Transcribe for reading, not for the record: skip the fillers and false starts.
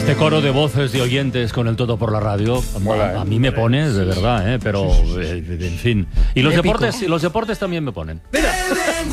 Este coro de voces de oyentes con el todo por la radio, Mola, a mí me pone, de verdad, pero en fin. Y los deportes también me ponen. Mira.